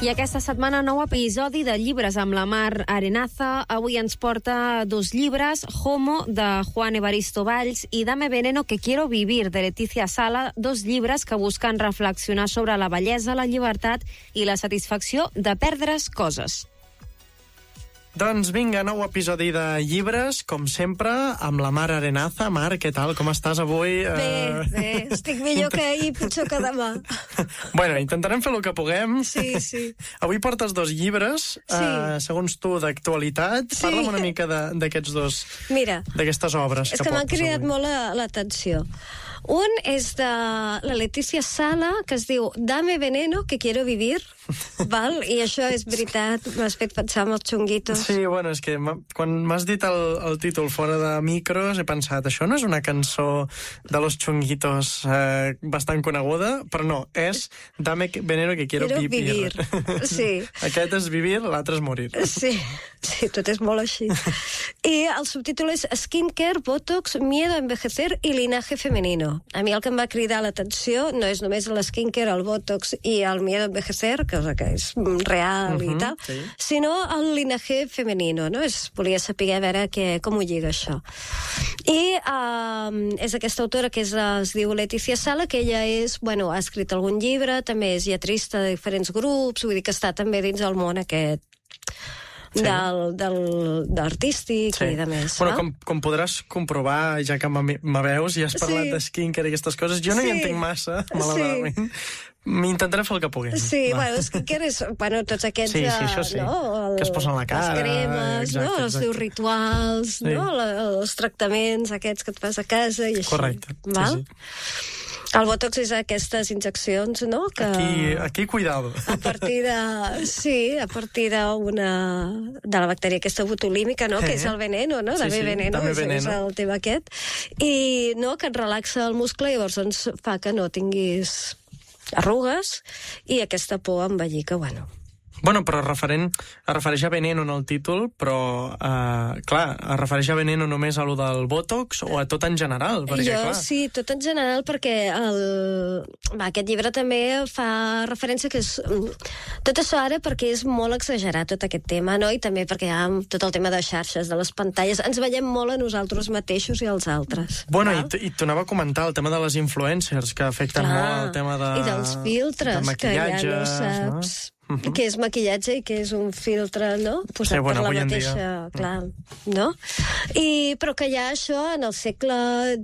I aquesta setmana, nou episodi de Llibres amb la Mar Arenaza. Avui ens porta 2 llibres, Homo, de Juan Evaristo Valls, i Dame Veneno que quiero vivir, de Leticia Sala, 2 llibres que busquen reflexionar sobre la bellesa, la llibertat i la satisfacció de perdre's coses. Doncs vinga, nou episodi de Llibres, com sempre, amb la Mar Arenaza. Mar, què tal? Com estàs avui? Bé, estic millor que ahir, pitjor que demà. Bueno, intentarem fer el que puguem. Sí. Avui portes 2 llibres, segons tu, d'actualitat. Sí. Parla'm una mica d'aquests dos, Mira, d'aquestes obres és que m'ha cridat molt l'atenció. Un és de la Leticia Sala, que es diu Dame Veneno que quiero vivir, val? I això és veritat, m'has fet pensar en els xunguitos. Sí, bueno, és que quan m'has dit el títol fora de micros he pensat, això no és una cançó de los chunguitos bastant coneguda, però no, és Dame Veneno que quiero vivir. Sí. Aquest és vivir, l'altre és morir. Sí, tot és molt així. I el subtítol és Skincare, Botox, Miedo a envejecer i Linaje femenino. A mi el que em va cridar l'atenció no és només l'skincare, el Botox i el Miedo a envejecer, que és real i tal, sí, sinó el Linaje femenino, no? Volia saber a veure com ho lliga això. I és aquesta autora que es diu Leticia Sala, que ella ha escrit algun llibre, també és lletrista de diferents grups, vull dir que està també dins el món aquest d'artístic i de més. Bueno, com podràs comprovar, ja que me veus i has parlat de skincare i aquestes coses, jo no hi entenc massa, malauradament. M'intentaré fer el que puguem. Sí, skincare és, tots aquests... Sí, això sí. No? Que es posen a la cara. Les cremes, exacte, els teus rituals, sí, els tractaments aquests que et fas a casa i així. Correcte. Val? Sí. El Botox és aquestes injeccions, no? Que aquí cuidado. A partir de la bactèria aquesta botulímica, no? Que és el veneno, no? Dame veneno, és el tema aquest. I que et relaxa el muscle i llavors doncs, fa que no tinguis arrugues i aquesta por a envellir que, Bueno, però es refereix a veneno en el títol, però, clar, es refereix a veneno només a lo del Botox o a tot en general? Perquè, clar... Sí, tot en general, perquè aquest llibre també fa referència que és... Tot això ara perquè és molt exagerat, tot aquest tema, no? I també perquè hi ha tot el tema de xarxes, de les pantalles. Ens veiem molt a nosaltres mateixos i als altres. Bueno, i t'ho anava a comentar, el tema de les influencers, que afecten molt el tema de... I dels filtres, de maquillatges, que ja no saps... Que és maquillatge i que és un filtre, no? Posat per la mateixa... Clar, no? Però que ja això, en el segle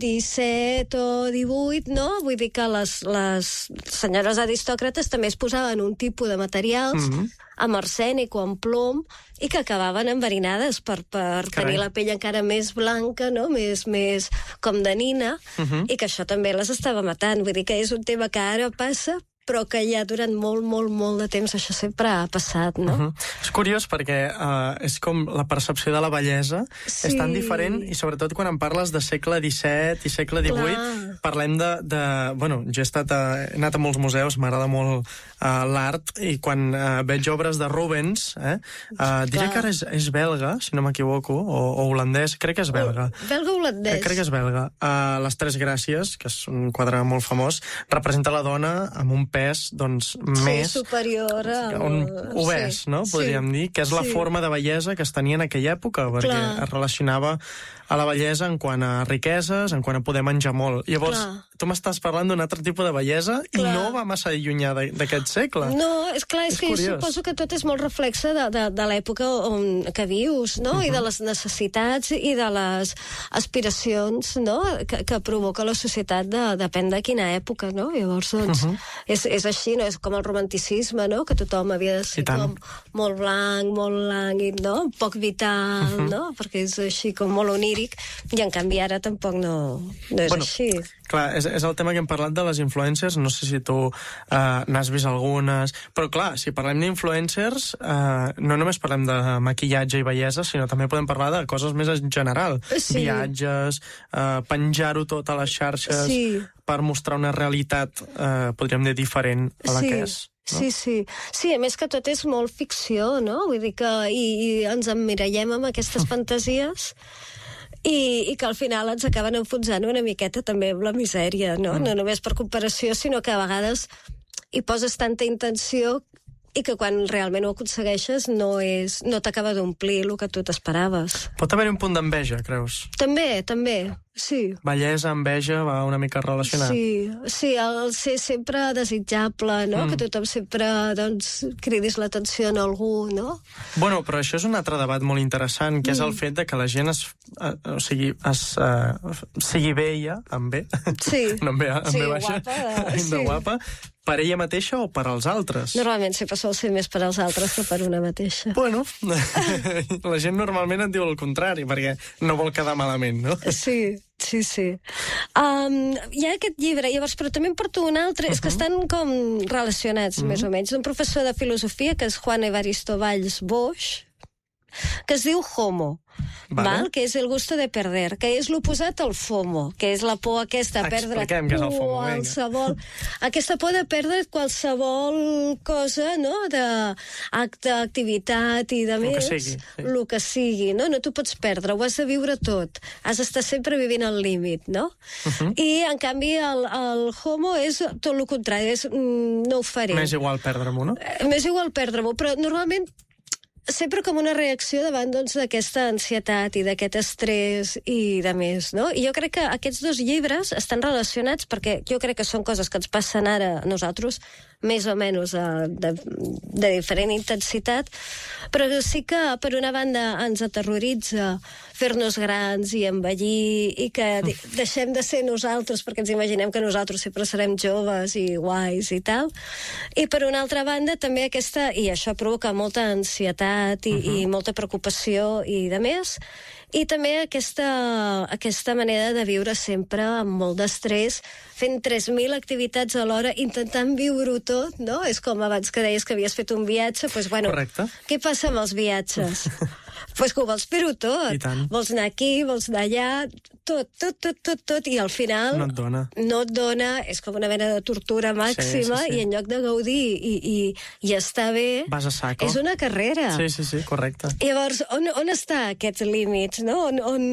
XVII o XVIII, no? Vull dir que les senyores aristòcrates també es posaven un tipus de materials amb arsènic o amb plom i que acabaven enverinades per tenir la pell encara més blanca, no? Més com de nina, i que això també les estava matant. Vull dir que és un tema que ara passa, però que ja durant molt de temps això sempre ha passat, no? És curiós perquè és com la percepció de la bellesa és tan diferent, i sobretot quan em parles de segle XVII i segle XVIII, parlem de... Bueno, jo he anat a molts museus, m'agrada molt l'art, i quan veig obres de Rubens, diré que ara és belga, si no m'equivoco, o holandès, crec que és belga. Belga-holandès. Crec que és belga. Les Tres Gràcies, que és un quadre molt famós, representa la dona amb un pes, doncs, més... superior al... obès, no? Podríem dir, que és la forma de bellesa que es tenia en aquella època, perquè es relacionava a la bellesa en quant a riqueses, en quant a poder menjar molt. Llavors, tu m'estàs parlant d'un altre tipus de bellesa i no va massa llunyà d'aquest segle. No, és clar, és que jo suposo que tot és molt reflexe de l'època que vius, no? I de les necessitats i de les aspiracions, no? Que provoca la societat, depèn de quina època, no? Llavors, doncs, és així, no? És com el romanticisme, no? Que tothom havia de ser com molt blanc, molt lànguid, no? Poc vital, no? Perquè és així com molt oníric, i en canvi ara tampoc no és així. Clar, és el tema que hem parlat de les influencers, no sé si tu n'has vist algunes, però clar, si parlem d'influencers, no només parlem de maquillatge i bellesa, sinó també podem parlar de coses més en general. Viatges, penjar-ho tot a les xarxes per mostrar una realitat, podríem dir, diferent a la que és. No? Sí, a més que tot és molt ficció, no? Vull dir que i ens emmirallem amb aquestes fantasies i que al final ens acaben enfonsant una miqueta també amb la misèria, no? No només per comparació, sinó que a vegades hi poses tanta intenció i que quan realment ho aconsegueixes no t'acaba d'omplir el que tu t'esperaves. Pot haver-hi un punt d'enveja, creus? També, sí. Bellesa, enveja, va una mica relacionat. Sí, el ser sempre desitjable, no? Que tothom sempre, doncs, cridis l'atenció en algú, no? Bueno, però això és un altre debat molt interessant, que és el fet de que la gent sigui bella, amb bé, no amb bé baixa, de guapa, per ella mateixa o per als altres? Normalment sempre sol ser més per als altres que per una mateixa. Bueno, la gent normalment et diu el contrari, perquè no vol quedar malament, no? Sí. Hi ha aquest llibre, llavors, però també en porto un altre, és que estan com relacionats, més o menys, d'un professor de filosofia, que és Juan Evaristo Valls Boix, que es diu Homo, que és el gusto de perder, que és l'oposat al FOMO, que és la por aquesta a perdre aquesta por de perdre qualsevol cosa, no?, d'acte, activitat i de més, el que sigui, no t'ho pots perdre, ho has de viure tot, has d'estar sempre vivint al límit, no? I en canvi el Homo és tot el contrari, és no ho faré. M'és igual perdre-m'ho, no? M'és igual perdre-m'ho, però normalment sempre com una reacció davant d'aquesta ansietat i d'aquest estrès i de més, no? I jo crec que aquests dos llibres estan relacionats perquè jo crec que són coses que ens passen ara a nosaltres, més o menys de diferent intensitat, però sí que per una banda ens aterroritza fer-nos grans i envellir i que deixem de ser nosaltres perquè ens imaginem que nosaltres sempre serem joves i guais i tal, i per una altra banda també i això provoca molta ansietat i molta preocupació i de més, i també aquesta manera de viure sempre amb molt d'estrès, fent 3.000 activitats alhora, intentant viure-ho tot, no? És com abans que deies que havies fet un viatge, doncs, bueno, què passa amb els viatges? Doncs que ho vols fer-ho tot. Vols anar aquí, vols anar allà, tot, i al final no et dona, és com una mena de tortura màxima, i en lloc de gaudir i estar bé, vas a saco. És una carrera. Sí, correcte. Llavors, on està aquests límits, no?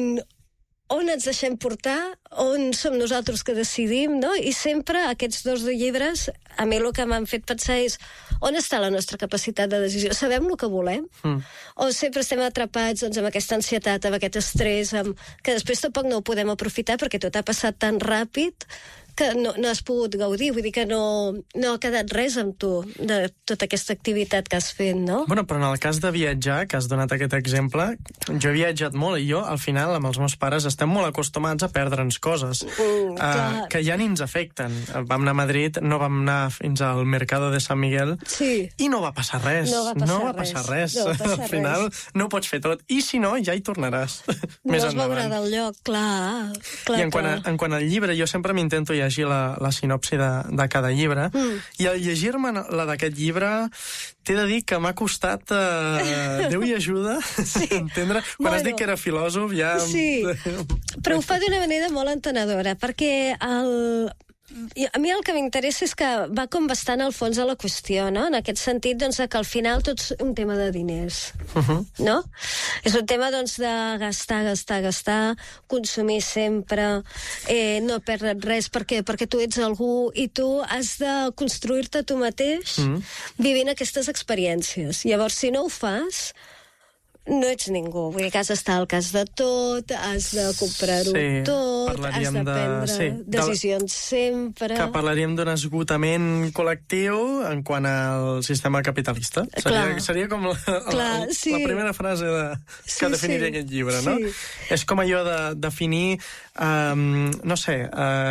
On ens deixem portar, on som nosaltres que decidim, no? I sempre aquests dos llibres, a mi el que m'han fet pensar és on està la nostra capacitat de decisió? Sabem el que volem? O sempre estem atrapats amb aquesta ansietat, amb aquest estrès, que després tampoc no ho podem aprofitar perquè tot ha passat tan ràpid que no has pogut gaudir, vull dir que no ha quedat res amb tu de tota aquesta activitat que has fet, no? Bueno, però en el cas de viatjar, que has donat aquest exemple, jo he viatjat molt i jo, al final, amb els meus pares, estem molt acostumats a perdre'ns coses que ja ni ens afecten. Vam anar a Madrid, no vam anar fins al Mercado de San Miguel i no va passar res. No va passar res. Al final no ho pots fer tot. I si no, ja hi tornaràs. No es veurà del lloc, clar. I en quant al llibre, jo sempre m'intento llegir la sinopsi de cada llibre, i al llegir-me la d'aquest llibre t'he de dir que m'ha costat Déu i ajuda entendre, quan has dit que era filòsof ja... Sí, però ho fa d'una manera molt entenedora, perquè a mi el que m'interessa és que va com bastant al fons de la qüestió, no? En aquest sentit, doncs, que al final tot és un tema de diners, no? És un tema, doncs, de gastar, consumir sempre, no perdre res, perquè tu ets algú i tu has de construir-te tu mateix vivint aquestes experiències. Llavors, si no ho fas, no ets ningú, vull dir que has d'estar al cas de tot, has de comprar-ho tot, has de prendre decisions sempre... Que parlaríem d'un esgotament col·lectiu en quant al sistema capitalista. Seria com la primera frase que definiria aquest llibre, no? És com allò de definir, no sé,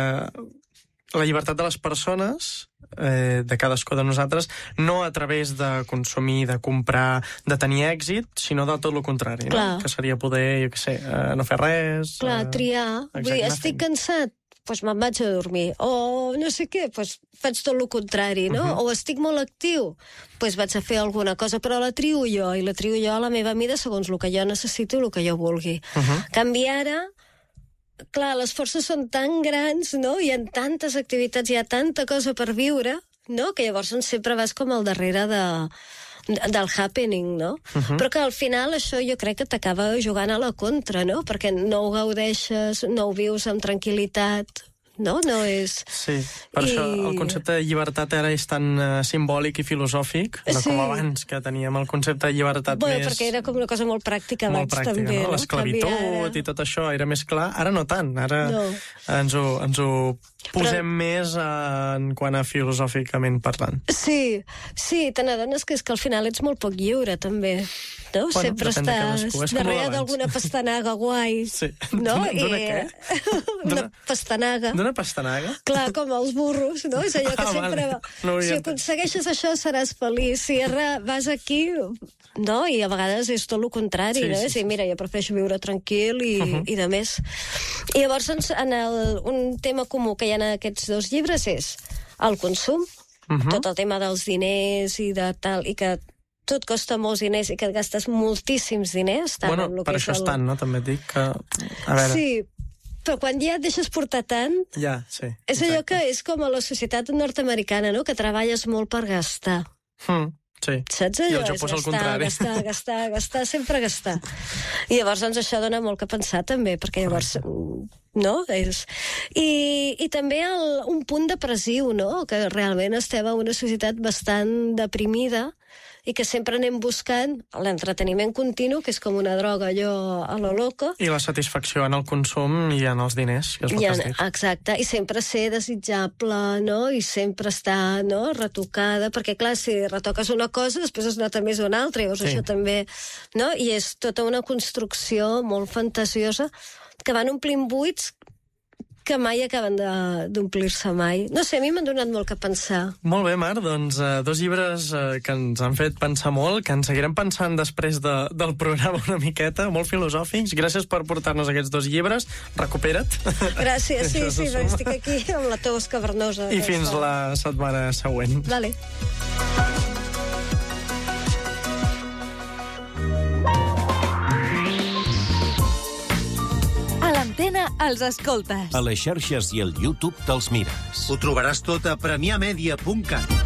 la llibertat de les persones, de cadascú de nosaltres, no a través de consumir, de comprar, de tenir èxit, sinó del tot el contrari, no? Que seria poder, jo què sé, no fer res... triar. Vull dir, estic cansat, doncs me'n vaig a dormir. O no sé què, doncs faig tot el contrari, no? O estic molt actiu, doncs vaig a fer alguna cosa, però la trio jo, i la trio jo a la meva mida segons el que jo necessito i el que jo vulgui. Canvi ara... Clar, les forces són tan grans, no? Hi ha tantes activitats, hi ha tanta cosa per viure, no? Que llavors sempre vas com al darrere del happening, no? Però que al final això jo crec que t'acaba jugant a la contra, no? Perquè no ho gaudeixes, no ho vius amb tranquil·litat, no? No és... Sí, per això el concepte de llibertat ara és tan simbòlic i filosòfic, no com abans, que teníem el concepte de llibertat més... perquè era com una cosa molt pràctica abans, també. No? L'esclavitud i tot això era més clar. Ara no tant, ara ens ho posem més en quant a filosòficament parlant. Sí, te n'adones que és que al final ets molt poc lliure, també. No? Bueno, sempre estàs darrere d'alguna pastanaga guai. Sí. No? D'una què? Una pastanaga. D'una pastanaga? Clar, com els burros, no? És allò que sempre... Si aconsegueixes això seràs feliç. Si vas aquí... No? I a vegades és tot el contrari, no? És dir, mira, jo prefereixo viure tranquil i de més. I llavors, un tema comú que hi ha en aquests dos llibres és el consum, tot el tema dels diners i de tal, i que tot costa molts diners i que et gastes moltíssims diners. Bueno, per això estan, no? També et dic que... A veure... Sí, però quan ja et deixes portar tant... Ja, sí. És allò que és com a la societat nord-americana, no? Que treballes molt per gastar. Sí. Saps allò? I el Japó és el contrari. Gastar, sempre gastar. I llavors, doncs, això dona molt que pensar, també, perquè llavors... No? I també un punt depressiu, no? Que realment estem en una societat bastant deprimida i que sempre anem buscant l'entreteniment continu, que és com una droga, allò a lo loco. I la satisfacció en el consum i en els diners, que és el que has dit. Exacte, i sempre ser desitjable, no? I sempre estar, no?, retocada, perquè, clar, si retoques una cosa, després es nota més una altra, llavors això també, no? I és tota una construcció molt fantasiosa que van omplint buits que mai acaben d'omplir-se mai. No sé, a mi m'han donat molt que pensar. Molt bé, Mar, doncs dos llibres que ens han fet pensar molt, que ens seguirem pensant després del programa una miqueta, molt filosòfics. Gràcies per portar-nos aquests dos llibres. Recupera't. Gràcies, sí, estic aquí amb la tos cavernosa. I fins la setmana següent. Vale. Els escoltes. A les xarxes i al YouTube te'ls mires. Ho trobaràs tot a premiamedia.cat.